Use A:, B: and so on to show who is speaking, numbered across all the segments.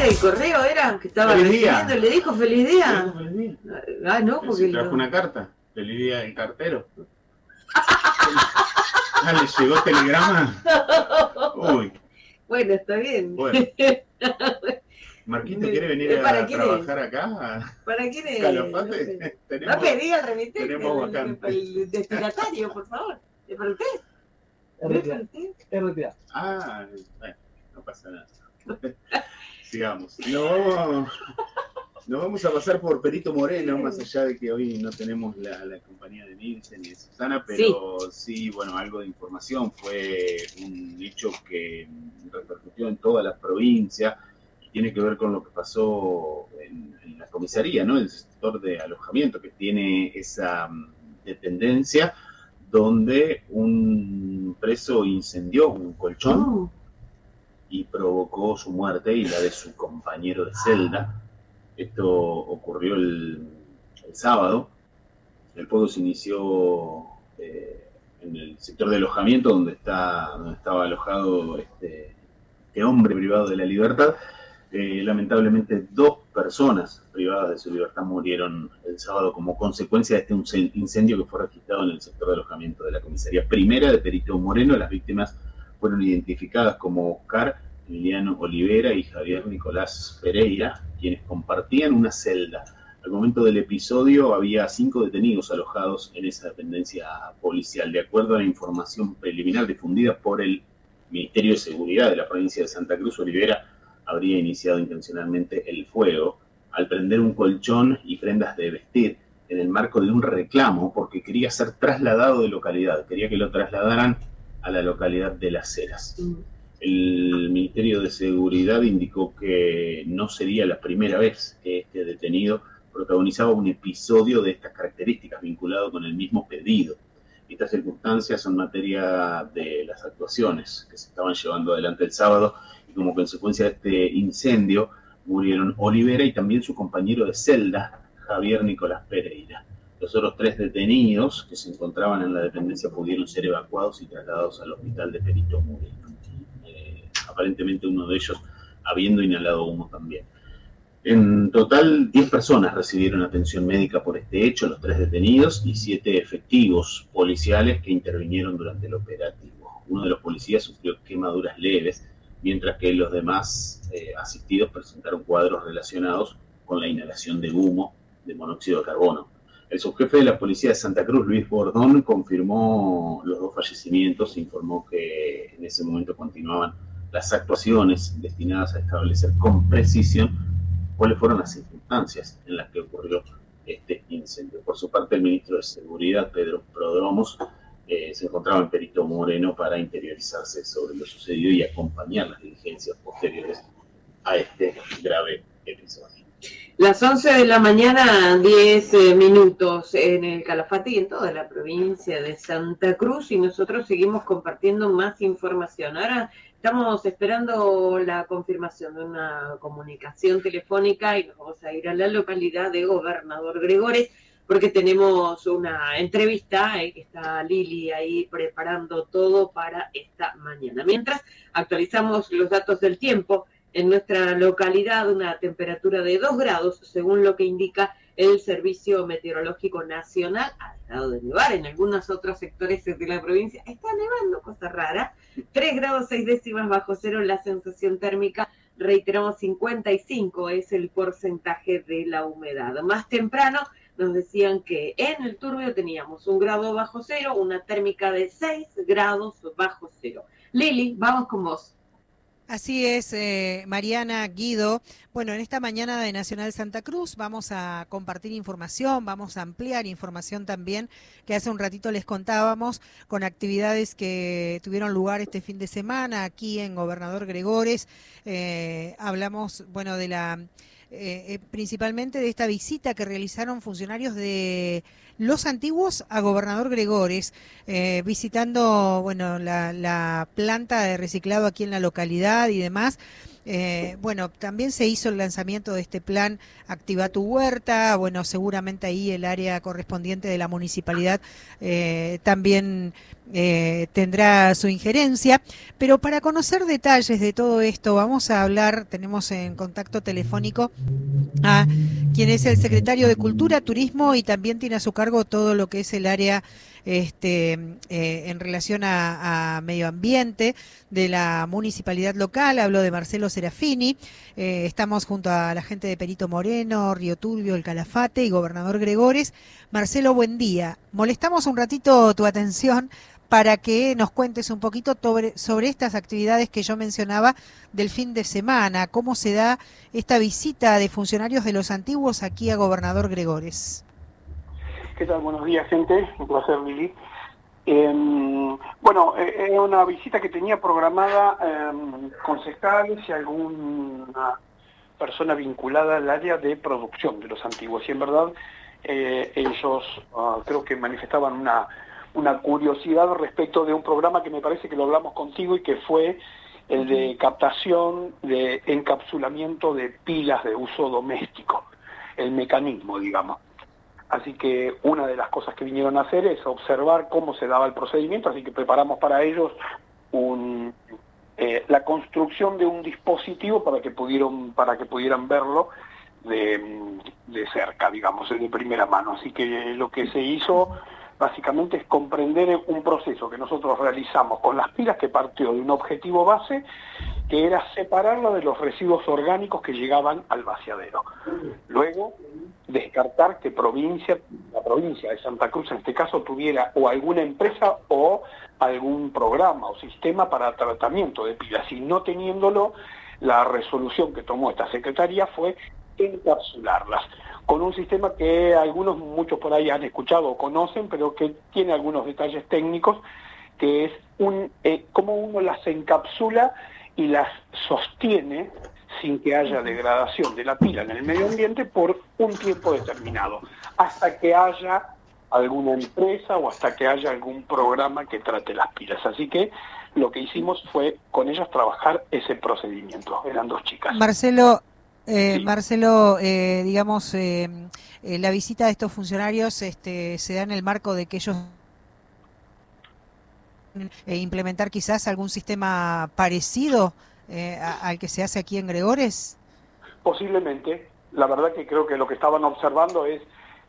A: recibiste el correo, era que estaba recibiendo, le dijo feliz día.
B: Feliz día.
A: Ah, no, porque
B: trajo una carta. Feliz día del cartero. Ah, ¿le llegó telegrama? Uy.
A: Bueno, está bien.
B: Bueno. Marquito quiere venir a trabajar acá.
A: ¿Para quién es?
B: Calafate.
A: No pedí al remitente.
B: Tenemos vacante.
A: El destinatario, por favor. ¿Es para usted?
C: Es retirado.
B: Ah, bueno, no pasa nada. Sigamos. Nos vamos a pasar por Perito Moreno, más allá de que hoy no tenemos la compañía de Nielsen y de Susana, pero sí, bueno, algo de información. Fue un hecho que repercutió en toda la provincia y tiene que ver con lo que pasó en la comisaría, ¿no? El sector de alojamiento que tiene esa dependencia donde un preso incendió un colchón y provocó su muerte y la de su compañero de celda. Esto ocurrió el sábado. El fuego se inició en el sector de alojamiento donde estaba alojado este hombre privado de la libertad. Lamentablemente 2 personas privadas de su libertad murieron el sábado como consecuencia de este incendio que fue registrado en el sector de alojamiento de la comisaría primera de Perito Moreno. Las víctimas fueron identificadas como Oscar Emiliano Olivera y Javier Nicolás Pereira, quienes compartían una celda. Al momento del episodio había 5 detenidos alojados en esa dependencia policial. De acuerdo a la información preliminar difundida por el Ministerio de Seguridad de la provincia de Santa Cruz, Olivera habría iniciado intencionalmente el fuego al prender un colchón y prendas de vestir en el marco de un reclamo porque quería ser trasladado de localidad, quería que lo trasladaran a la localidad de Las Heras. El Ministerio de Seguridad indicó que no sería la primera vez que este detenido protagonizaba un episodio de estas características vinculado con el mismo pedido. Estas circunstancias son materia de las actuaciones que se estaban llevando adelante el sábado y como consecuencia de este incendio murieron Olivera y también su compañero de celda, Javier Nicolás Pereira. Los otros 3 detenidos que se encontraban en la dependencia pudieron ser evacuados y trasladados al hospital de Perito Moreno. Aparentemente uno de ellos habiendo inhalado humo también. En total, 10 personas recibieron atención médica por este hecho, los 3 detenidos y 7 efectivos policiales que intervinieron durante el operativo. Uno de los policías sufrió quemaduras leves, mientras que los demás asistidos presentaron cuadros relacionados con la inhalación de humo de monóxido de carbono. El subjefe de la policía de Santa Cruz, Luis Bordón, confirmó los 2 fallecimientos e informó que en ese momento continuaban las actuaciones destinadas a establecer con precisión cuáles fueron las circunstancias en las que ocurrió este incendio. Por su parte, el ministro de Seguridad, Pedro Prodromos, se encontraba en Perito Moreno para interiorizarse sobre lo sucedido y acompañar las diligencias posteriores a este grave episodio.
A: Las 11 de la mañana, 10 minutos en el Calafate y en toda la provincia de Santa Cruz, y nosotros seguimos compartiendo más información. Ahora estamos esperando la confirmación de una comunicación telefónica y nos vamos a ir a la localidad de Gobernador Gregores porque tenemos una entrevista, que está Lili ahí preparando todo para esta mañana. Mientras actualizamos los datos del tiempo. En nuestra localidad, una temperatura de 2 grados, según lo que indica el Servicio Meteorológico Nacional. Ha dejado de nevar en algunos otros sectores de la provincia. Está nevando, cosa rara. 3 grados 6 décimas bajo cero, la sensación térmica, reiteramos, 55 es el porcentaje de la humedad. Más temprano nos decían que en el Turbio teníamos 1 grado bajo cero, una térmica de 6 grados bajo cero. Lili, vamos con vos.
D: Así es, Mariana, Guido. Bueno, en esta mañana de Nacional Santa Cruz vamos a compartir información, vamos a ampliar información también, que hace un ratito les contábamos, con actividades que tuvieron lugar este fin de semana aquí en Gobernador Gregores. Hablamos, bueno, de la principalmente de esta visita que realizaron funcionarios de Los Antiguos a Gobernador Gregores, visitando, bueno, la planta de reciclado aquí en la localidad y demás. Bueno, también se hizo el lanzamiento de este plan Activa tu Huerta. Bueno, seguramente ahí el área correspondiente de la municipalidad también tendrá su injerencia. Pero para conocer detalles de todo esto, vamos a hablar, tenemos en contacto telefónico a quien es el secretario de Cultura, Turismo y también tiene a su cargo todo lo que es el área en relación a medio ambiente de la municipalidad local. Hablo de Marcelo Serafini. Estamos junto a la gente de Perito Moreno, Río Turbio, El Calafate y Gobernador Gregores. Marcelo, buen día. Molestamos un ratito tu atención para que nos cuentes un poquito sobre estas actividades que yo mencionaba del fin de semana, cómo se da esta visita de funcionarios de los antiguos aquí a Gobernador Gregores.
E: ¿Qué tal? Buenos días, gente. Un placer, Lili. Bueno, es una visita que tenía programada concejales y alguna persona vinculada al área de producción de los antiguos. Y en verdad ellos creo que manifestaban una curiosidad respecto de un programa que me parece que lo hablamos contigo y que fue el de captación de encapsulamiento de pilas de uso doméstico, el mecanismo, digamos. Así que una de las cosas que vinieron a hacer es observar cómo se daba el procedimiento, así que preparamos para ellos la construcción de un dispositivo para que pudieran verlo de cerca, digamos, de primera mano. Así que lo que se hizo básicamente es comprender un proceso que nosotros realizamos con las pilas que partió de un objetivo base, que era separarla de los residuos orgánicos que llegaban al vaciadero. Luego, descartar que la provincia de Santa Cruz en este caso tuviera o alguna empresa o algún programa o sistema para tratamiento de pilas, y no teniéndolo, la resolución que tomó esta secretaría fue encapsularlas con un sistema que muchos por ahí han escuchado o conocen, pero que tiene algunos detalles técnicos, que es cómo uno las encapsula y las sostiene sin que haya degradación de la pila en el medio ambiente por un tiempo determinado, hasta que haya alguna empresa o hasta que haya algún programa que trate las pilas. Así que lo que hicimos fue con ellas trabajar ese procedimiento. Eran 2 chicas.
D: Marcelo,
E: Sí.
D: Marcelo, digamos, la visita de estos funcionarios se da en el marco de que ellos implementar quizás algún sistema parecido al que se hace aquí en Gregores.
E: Posiblemente. La verdad que creo que lo que estaban observando es,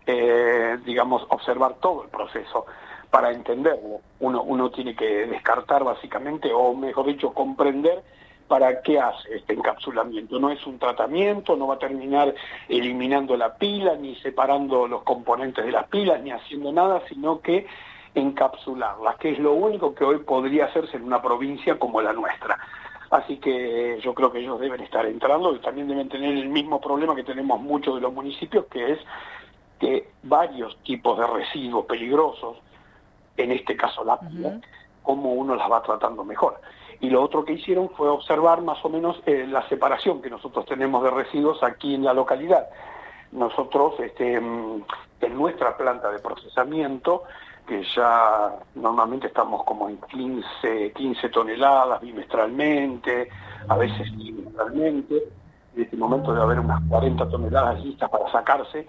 E: observar todo el proceso para entenderlo. Uno tiene que descartar básicamente, o mejor dicho, comprender para qué hace este encapsulamiento. No es un tratamiento, no va a terminar eliminando la pila, ni separando los componentes de las pilas, ni haciendo nada, sino que encapsularlas, que es lo único que hoy podría hacerse en una provincia como la nuestra. Así que yo creo que ellos deben estar entrando y también deben tener el mismo problema que tenemos muchos de los municipios, que es que varios tipos de residuos peligrosos, en este caso la pila, cómo uno las va tratando mejor. Y lo otro que hicieron fue observar más o menos la separación que nosotros tenemos de residuos aquí en la localidad. Nosotros, en nuestra planta de procesamiento, que ya normalmente estamos como en 15 toneladas bimestralmente, a veces trimestralmente, en este momento debe haber unas 40 toneladas listas para sacarse,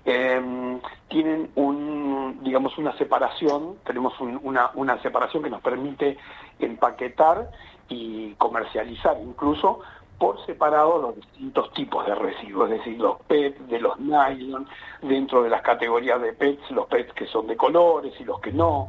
E: tienen una separación, tenemos una separación que nos permite empaquetar y comercializar incluso por separado los distintos tipos de residuos, es decir, los PET, de los nylon, dentro de las categorías de PETs, los PETs que son de colores y los que no,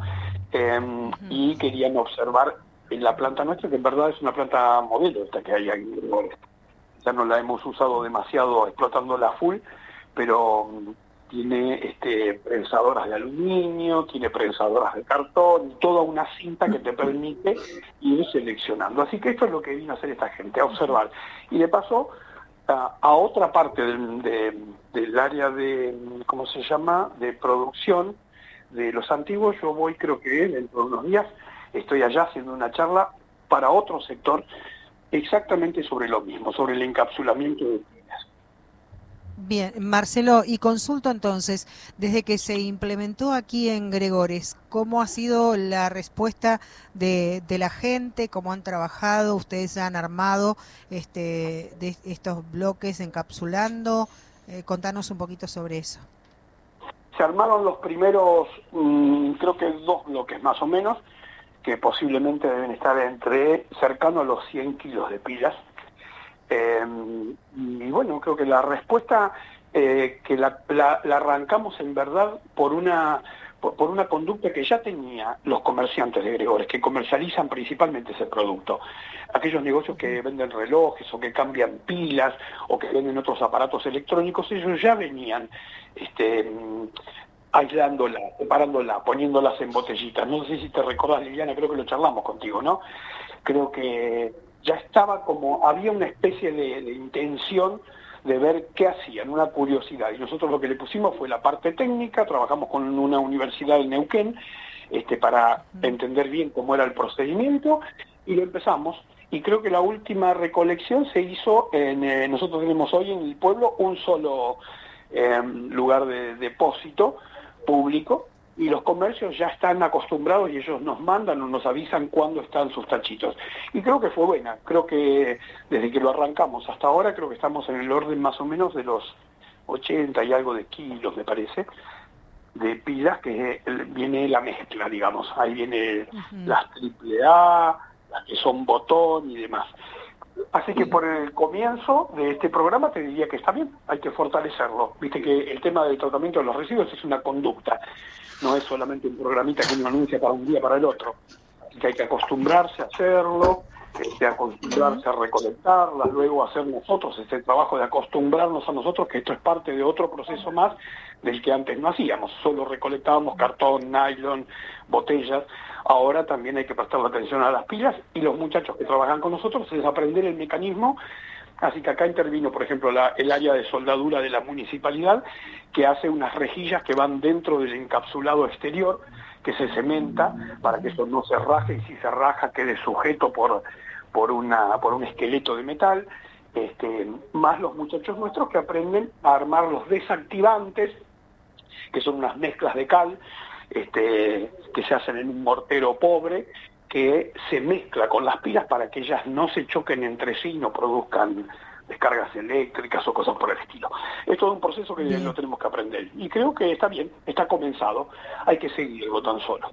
E: y querían observar en la planta nuestra, que en verdad es una planta modelo esta que hay aquí. Ya no la hemos usado demasiado explotándola full, pero tiene prensadoras de aluminio, tiene prensadoras de cartón, toda una cinta que te permite ir seleccionando. Así que esto es lo que vino a hacer esta gente, a observar. Y de paso, a otra parte del área de, ¿cómo se llama?, de producción de los antiguos, yo voy, creo que dentro de unos días, estoy allá haciendo una charla para otro sector, exactamente sobre lo mismo, sobre el encapsulamiento de pilas.
D: Bien, Marcelo, y consulto entonces, desde que se implementó aquí en Gregores, ¿cómo ha sido la respuesta de la gente? ¿Cómo han trabajado? ¿Ustedes han armado de estos bloques encapsulando? Contanos un poquito sobre eso.
E: Se armaron los primeros, creo que 2 bloques más o menos, que posiblemente deben estar cercano a los 100 kilos de pilas. Y bueno, creo que la respuesta que la arrancamos en verdad por una conducta que ya tenía los comerciantes de Gregores, que comercializan principalmente ese producto. Aquellos negocios que venden relojes o que cambian pilas o que venden otros aparatos electrónicos, ellos ya venían aislándola, separándola, poniéndolas en botellitas. No sé si te recordás, Liliana, creo que lo charlamos contigo, ¿no? Creo que ya estaba había una especie de intención de ver qué hacían, una curiosidad. Y nosotros lo que le pusimos fue la parte técnica, trabajamos con una universidad de Neuquén para entender bien cómo era el procedimiento, y lo empezamos. Y creo que la última recolección se hizo nosotros tenemos hoy en el pueblo un solo lugar de depósito público, y los comercios ya están acostumbrados y ellos nos mandan o nos avisan cuándo están sus tachitos. Y creo que fue buena, creo que desde que lo arrancamos hasta ahora, creo que estamos en el orden más o menos de los 80 y algo de kilos, me parece, de pilas, que viene la mezcla, digamos. Ahí viene las AAA, las que son botón y demás. Así que por el comienzo de este programa te diría que está bien, hay que fortalecerlo. Viste que el tema del tratamiento de los residuos es una conducta, no es solamente un programita que uno anuncia para un día para el otro. Así que hay que acostumbrarse a hacerlo, acostumbrarse a recolectarlas, luego hacer nosotros este trabajo de acostumbrarnos a nosotros, que esto es parte de otro proceso más del que antes no hacíamos, solo recolectábamos cartón, nylon, botellas. Ahora también hay que prestarle atención a las pilas, y los muchachos que trabajan con nosotros es aprender el mecanismo. Así que acá intervino, por ejemplo, el área de soldadura de la municipalidad, que hace unas rejillas que van dentro del encapsulado exterior, que se cementa para que eso no se raje, y si se raja quede sujeto por un esqueleto de metal. Más los muchachos nuestros que aprenden a armar los desactivantes, que son unas mezclas de cal, que se hacen en un mortero pobre, que se mezcla con las pilas para que ellas no se choquen entre sí y no produzcan descargas eléctricas o cosas por el estilo. Es todo un proceso que lo tenemos que aprender. Y creo que está bien, está comenzado. Hay que seguirlo tan solo.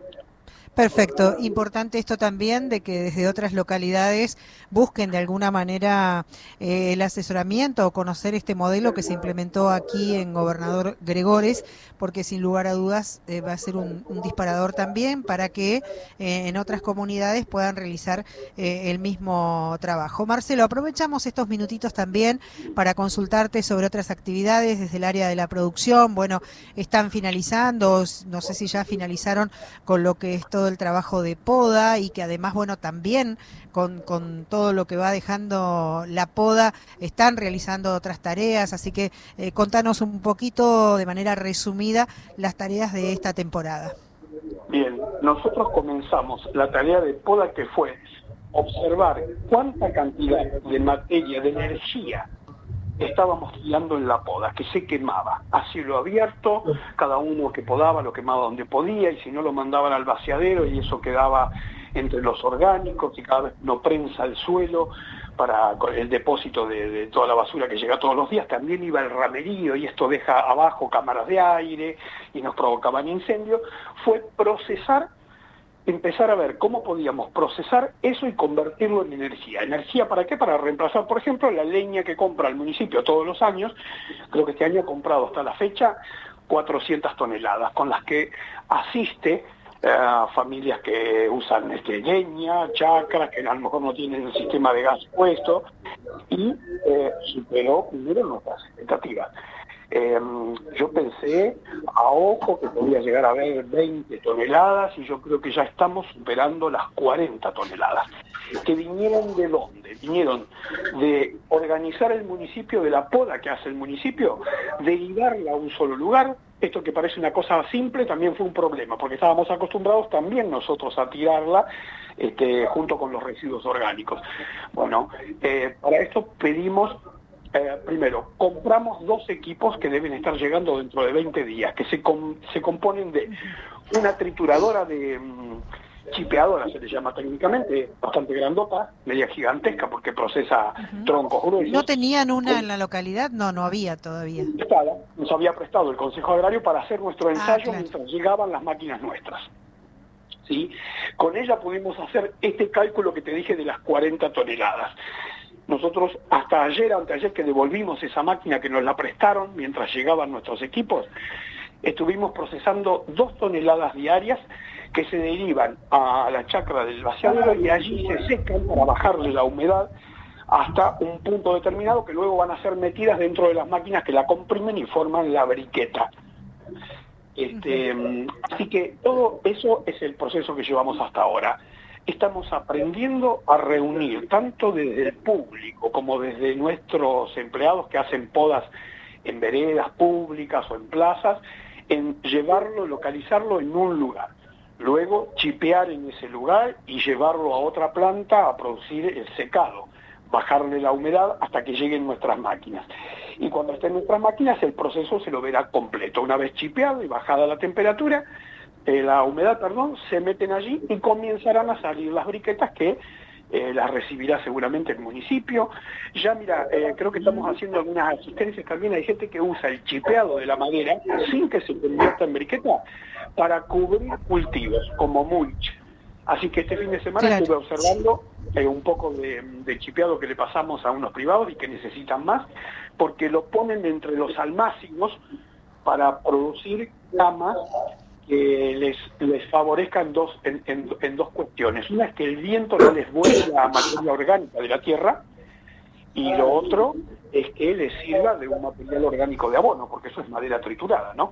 D: Perfecto. Importante esto también de que desde otras localidades busquen de alguna manera el asesoramiento o conocer este modelo que se implementó aquí en Gobernador Gregores, porque sin lugar a dudas va a ser un disparador también para que en otras comunidades puedan realizar el mismo trabajo. Marcelo, aprovechamos estos minutitos también para consultarte sobre otras actividades desde el área de la producción. Bueno, están finalizando, no sé si ya finalizaron con lo que es todo el trabajo de poda, y que además, bueno, también con todo lo que va dejando la poda están realizando otras tareas, así que contanos un poquito de manera resumida las tareas de esta temporada.
E: Bien, nosotros comenzamos la tarea de poda, que fue observar cuánta cantidad de materia, de energía estábamos tirando en la poda, que se quemaba a cielo abierto, cada uno que podaba lo quemaba donde podía, y si no lo mandaban al vaciadero, y eso quedaba entre los orgánicos, y cada vez no prensa el suelo para el depósito de toda la basura que llega todos los días. También iba el ramerío, y esto deja abajo cámaras de aire y nos provocaban incendios. Fue empezar a ver cómo podíamos procesar eso y convertirlo en energía. ¿Energía para qué? Para reemplazar, por ejemplo, la leña que compra el municipio todos los años. Creo que este año ha comprado hasta la fecha 400 toneladas, con las que asiste a familias que usan leña, chacras, que a lo mejor no tienen el sistema de gas puesto, y superó primero nuestras expectativas. Yo pensé a ojo que podía llegar a haber 20 toneladas, y yo creo que ya estamos superando las 40 toneladas. ¿Que vinieron de dónde? Vinieron de organizar el municipio, de la poda que hace el municipio, de ligarla a un solo lugar. Esto que parece una cosa simple también fue un problema, porque estábamos acostumbrados también nosotros a tirarla junto con los residuos orgánicos. Bueno, para esto pedimos primero, compramos 2 equipos que deben estar llegando dentro de 20 días, que se componen de una trituradora de chipeadora, se le llama técnicamente, bastante grandota, media gigantesca, porque procesa troncos gruesos.
D: ¿No tenían una en la localidad? No había todavía.
E: Nos había prestado el Consejo Agrario para hacer nuestro ensayo
D: claro.
E: mientras llegaban las máquinas nuestras. ¿Sí? Con ella pudimos hacer este cálculo que te dije de las 40 toneladas. Nosotros hasta anteayer que devolvimos esa máquina que nos la prestaron mientras llegaban nuestros equipos, estuvimos procesando 2 toneladas diarias que se derivan a la chacra del vaciadero y allí se secan para bajarle la humedad hasta un punto determinado que luego van a ser metidas dentro de las máquinas que la comprimen y forman la briqueta. Así que todo eso es el proceso que llevamos hasta ahora. Estamos aprendiendo a reunir, tanto desde el público como desde nuestros empleados que hacen podas en veredas públicas o en plazas, en llevarlo, localizarlo en un lugar. Luego chipear en ese lugar y llevarlo a otra planta a producir el secado, bajarle la humedad hasta que lleguen nuestras máquinas. Y cuando estén nuestras máquinas el proceso se lo verá completo. Una vez chipeado y bajada la temperatura, la humedad, se meten allí y comenzarán a salir las briquetas que las recibirá seguramente el municipio. Ya mira, creo que estamos haciendo algunas asistencias también. Hay gente que usa el chipeado de la madera sin que se convierta en briqueta para cubrir cultivos como mulch. Así que este fin de semana estuve observando un poco de chipeado que le pasamos a unos privados y que necesitan más, porque lo ponen entre los almácigos para producir camas que les favorezcan en dos cuestiones. Una es que el viento no les vuelva la materia orgánica de la tierra, y lo otro es que les sirva de un material orgánico de abono, porque eso es madera triturada, ¿no?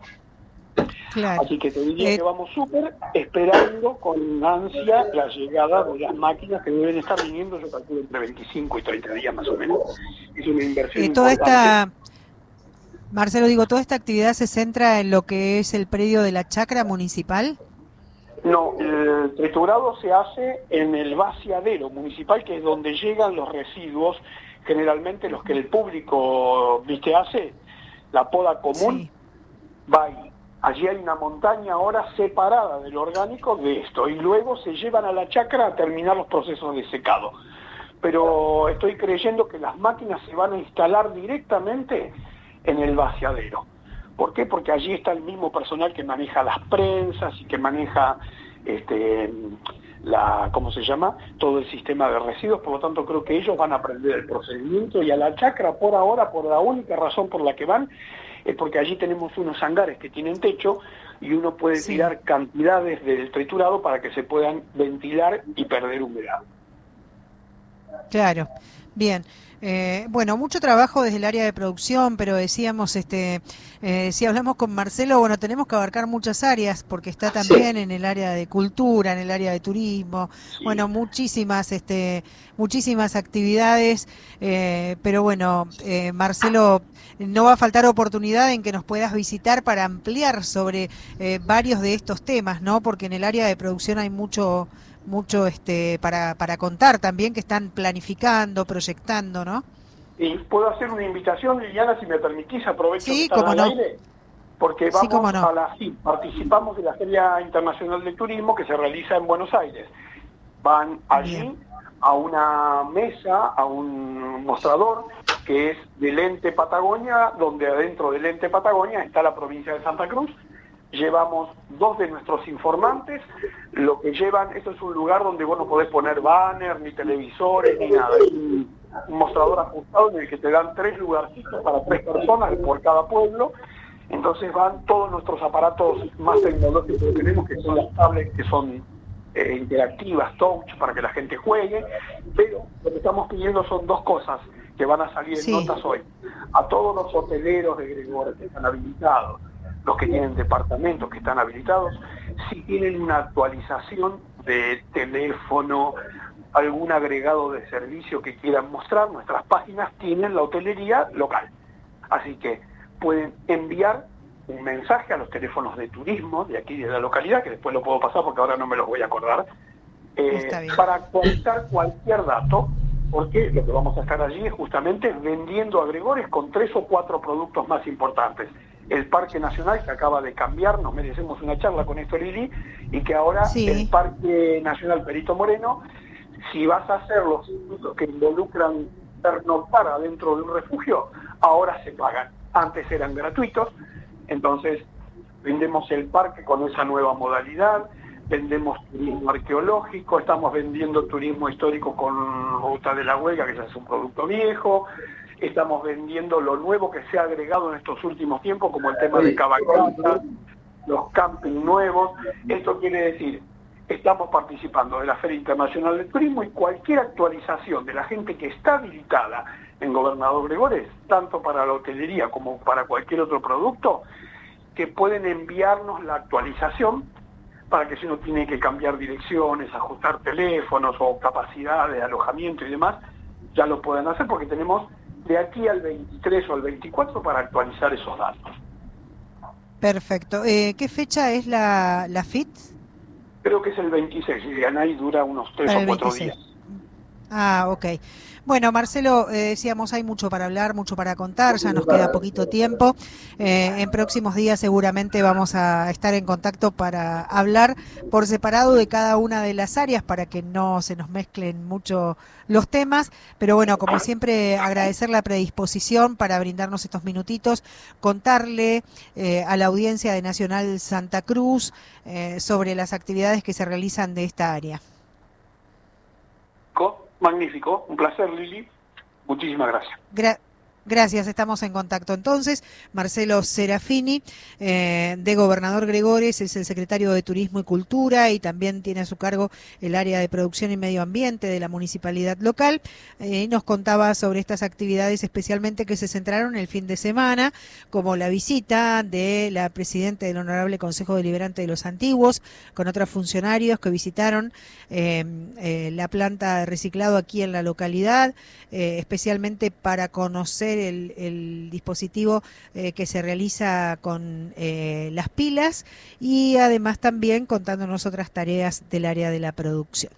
D: Claro.
E: Así que te diría que vamos súper esperando con ansia la llegada de las máquinas que deben estar viniendo, yo calculo entre 25 y 30 días más o menos. Es una inversión importante.
D: Marcelo, ¿toda esta actividad se centra en lo que es el predio de la chacra municipal?
E: No, el triturado se hace en el vaciadero municipal, que es donde llegan los residuos, generalmente los que el público hace, la poda común, va ahí. Allí hay una montaña ahora separada del orgánico de esto, y luego se llevan a la chacra a terminar los procesos de secado. Pero estoy creyendo que las máquinas se van a instalar directamente en el vaciadero. ¿Por qué? Porque allí está el mismo personal que maneja las prensas y que maneja todo el sistema de residuos. Por lo tanto, creo que ellos van a aprender el procedimiento, y a la chacra por ahora, por la única razón por la que van, es porque allí tenemos unos hangares que tienen techo y uno puede tirar cantidades del triturado para que se puedan ventilar y perder humedad.
D: Claro, bien. Bueno, mucho trabajo desde el área de producción, pero decíamos, si hablamos con Marcelo, tenemos que abarcar muchas áreas, porque está también en el área de cultura, en el área de turismo, muchísimas actividades, pero Marcelo, no va a faltar oportunidad en que nos puedas visitar para ampliar sobre varios de estos temas, ¿no? Porque en el área de producción hay mucho para contar también, que están planificando, proyectando, ¿no?
E: Y puedo hacer una invitación, Liliana, si me permitís, aprovecho que están al aire, porque participamos de la Feria Internacional del Turismo que se realiza en Buenos Aires. Van allí a una mesa, a un mostrador que es del Ente Patagonia, donde adentro del Ente Patagonia está la provincia de Santa Cruz. Llevamos 2 de nuestros informantes. Lo que llevan, esto es un lugar donde vos no podés poner banner, ni televisores, ni nada. Es un mostrador ajustado en el que te dan 3 lugarcitos para 3 personas por cada pueblo. Entonces van todos nuestros aparatos más tecnológicos que tenemos, que son las tablets, que son interactivas, touch, para que la gente juegue. Pero lo que estamos pidiendo son 2 cosas que van a salir en notas hoy. A todos los hoteleros de Gregor que están habilitados, los que tienen departamentos que están habilitados, si tienen una actualización de teléfono, algún agregado de servicio que quieran mostrar, nuestras páginas tienen la hotelería local. Así que pueden enviar un mensaje a los teléfonos de turismo de aquí de la localidad, que después lo puedo pasar porque ahora no me los voy a acordar, para actualizar cualquier dato porque lo que vamos a estar allí es justamente vendiendo a Gregores con 3 o 4 productos más importantes. El Parque Nacional, que acaba de cambiar, nos merecemos una charla con esto, Lili, y que ahora el Parque Nacional Perito Moreno, si vas a hacer los circuitos que involucran pernoctar adentro de un refugio, ahora se pagan. Antes eran gratuitos, entonces vendemos el parque con esa nueva modalidad, vendemos turismo arqueológico, estamos vendiendo turismo histórico con Ruta de la Huelga, que ya es un producto viejo, estamos vendiendo lo nuevo que se ha agregado en estos últimos tiempos, como el tema de cabalgatas, los camping nuevos. Esto quiere decir, estamos participando de la Feria Internacional del Turismo y cualquier actualización de la gente que está habilitada en Gobernador Gregores, tanto para la hotelería como para cualquier otro producto, que pueden enviarnos la actualización para que si uno tiene que cambiar direcciones, ajustar teléfonos o capacidad de alojamiento y demás, ya lo pueden hacer porque tenemos de aquí al 23 o al 24 para actualizar esos datos.
D: Perfecto. ¿Qué fecha es la FIT?
E: Creo que es el 26, Liliana, y dura unos 3 o 4 días.
D: Ah, ok. Bueno, Marcelo, decíamos, hay mucho para hablar, mucho para contar, ya nos queda poquito tiempo. En próximos días seguramente vamos a estar en contacto para hablar por separado de cada una de las áreas para que no se nos mezclen mucho los temas. Pero bueno, como siempre, agradecer la predisposición para brindarnos estos minutitos, contarle a la audiencia de Nacional Santa Cruz sobre las actividades que se realizan de esta área.
E: Magnífico, un placer, Lili. Muchísimas gracias.
D: Gracias, estamos en contacto. Entonces, Marcelo Serafini, de Gobernador Gregores, es el secretario de Turismo y Cultura y también tiene a su cargo el área de Producción y Medio Ambiente de la municipalidad local. Nos contaba sobre estas actividades especialmente que se centraron el fin de semana, como la visita de la presidenta del Honorable Consejo Deliberante de los Antiguos, con otros funcionarios que visitaron la planta de reciclado aquí en la localidad, especialmente para conocer el dispositivo que se realiza con las pilas y además también contándonos otras tareas del área de la producción.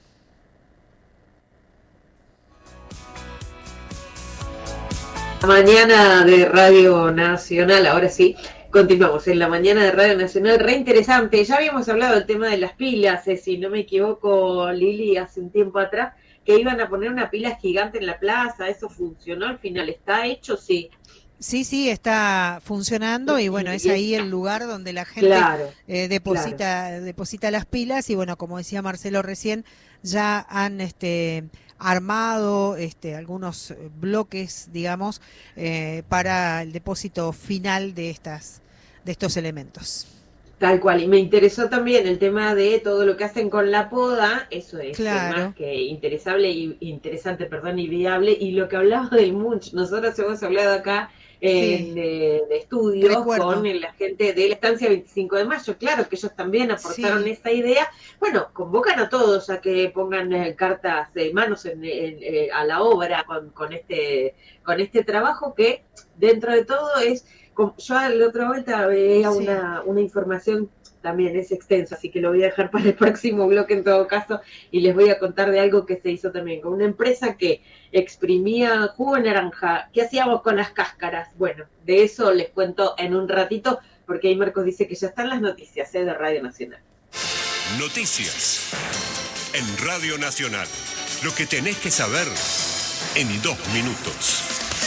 A: Mañana de Radio Nacional, ahora sí, continuamos en la mañana de Radio Nacional, re interesante. Ya habíamos hablado del tema de las pilas, si no me equivoco, Lili, hace un tiempo atrás, que iban a poner una pila gigante en la plaza. ¿Eso funcionó al final? ¿Está hecho? Sí.
D: Sí, está funcionando y bueno, es ahí el lugar donde la gente deposita las pilas y bueno, como decía Marcelo recién, ya han armado algunos bloques, digamos, para el depósito final de estos elementos.
A: Tal cual, y me interesó también el tema de todo lo que hacen con la poda, eso es más que interesante y viable, y lo que hablaba del Munch, nosotros hemos hablado acá de estudios con la gente de la estancia 25 de mayo, claro que ellos también aportaron esa idea. Bueno, convocan a todos a que pongan cartas de manos a la obra con este trabajo que dentro de todo es. Yo a la otra vuelta veía una información, también es extensa, así que lo voy a dejar para el próximo bloque en todo caso, y les voy a contar de algo que se hizo también con una empresa que exprimía jugo de naranja. ¿Qué hacíamos con las cáscaras? Bueno, de eso les cuento en un ratito, porque ahí Marcos dice que ya están las noticias de Radio Nacional.
F: Noticias en Radio Nacional. Lo que tenés que saber en 2 minutos.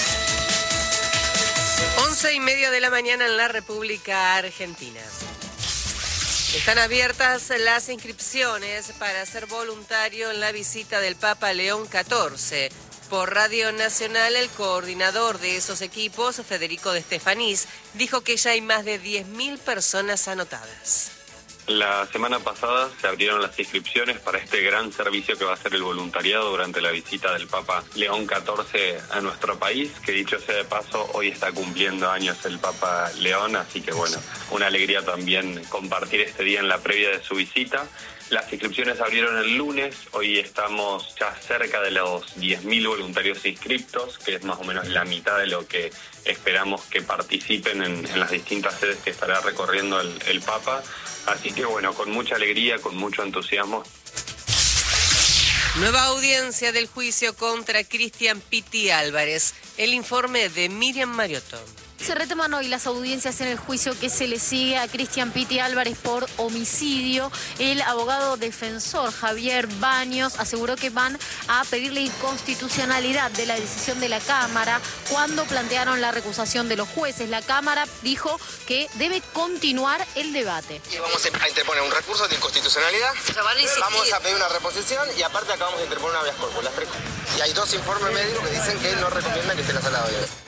G: 11:30 de la mañana en la República Argentina. Están abiertas las inscripciones para ser voluntario en la visita del Papa León XIV. Por Radio Nacional, el coordinador de esos equipos, Federico de Estefanís, dijo que ya hay más de 10.000 personas anotadas.
H: La semana pasada se abrieron las inscripciones para este gran servicio que va a ser el voluntariado durante la visita del Papa León XIV a nuestro país, que dicho sea de paso, hoy está cumpliendo años el Papa León, así que bueno, una alegría también compartir este día en la previa de su visita. Las inscripciones abrieron el lunes, hoy estamos ya cerca de los 10.000 voluntarios inscriptos, que es más o menos la mitad de lo que esperamos que participen en las distintas sedes que estará recorriendo el Papa. Así que bueno, con mucha alegría, con mucho entusiasmo.
G: Nueva audiencia del juicio contra Cristian Pitti Álvarez. El informe de Miriam Mariotto.
I: Se retoman hoy las audiencias en el juicio que se le sigue a Cristian Pitti Álvarez por homicidio. El abogado defensor Javier Baños aseguró que van a pedirle inconstitucionalidad de la decisión de la Cámara cuando plantearon la recusación de los jueces. La Cámara dijo que debe continuar el debate.
J: Y vamos a interponer un recurso de inconstitucionalidad. Vamos a pedir una reposición y aparte acabamos de interponer una habeas corpus. Y hay 2 informes médicos que dicen que no recomiendan que esté en la sala de audiencia.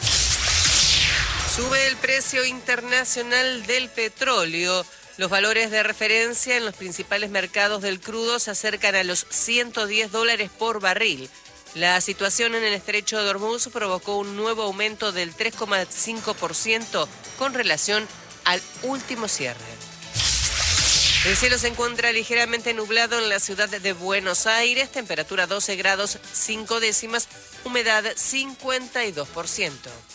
G: Sube el precio internacional del petróleo. Los valores de referencia en los principales mercados del crudo se acercan a los $110 por barril. La situación en el estrecho de Hormuz provocó un nuevo aumento del 3,5% con relación al último cierre. El cielo se encuentra ligeramente nublado en la ciudad de Buenos Aires, temperatura 12 grados 5 décimas, humedad 52%.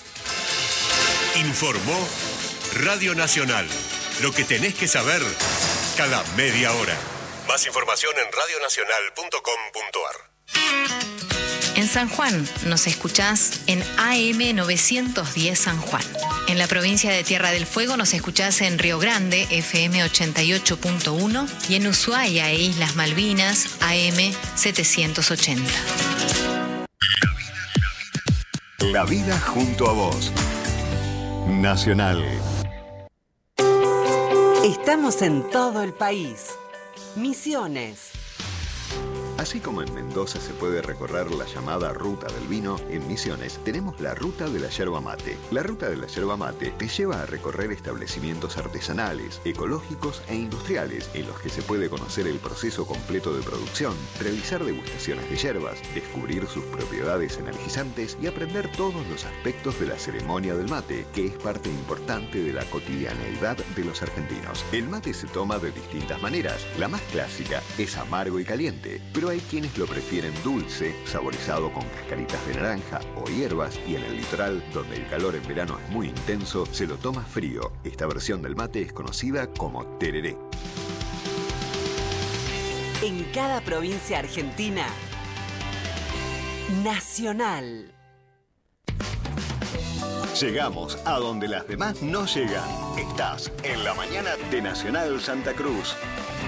F: Informó Radio Nacional. Lo que tenés que saber cada media hora. Más información en radionacional.com.ar.
K: En San Juan nos escuchás en AM 910 San Juan. En la provincia de Tierra del Fuego nos escuchás en Río Grande, FM 88.1, y en Ushuaia e Islas Malvinas, AM 780.
L: La vida junto a vos. Nacional.
M: Estamos en todo el país. Misiones.
L: Así como en Mendoza se puede recorrer la llamada Ruta del Vino, en Misiones tenemos la Ruta de la Yerba Mate. La Ruta de la Yerba Mate te lleva a recorrer establecimientos artesanales, ecológicos e industriales, en los que se puede conocer el proceso completo de producción, realizar degustaciones de yerbas, descubrir sus propiedades energizantes y aprender todos los aspectos de la ceremonia del mate, que es parte importante de la cotidianeidad de los argentinos. El mate se toma de distintas maneras. La más clásica es amargo y caliente, pero hay quienes lo prefieren dulce, saborizado con cascaritas de naranja o hierbas, y en el litoral, donde el calor en verano es muy intenso, se lo toma frío. Esta versión del mate es conocida como tereré.
M: En cada provincia argentina, Nacional.
L: Llegamos a donde las demás no llegan. Estás en la mañana de Nacional Santa Cruz.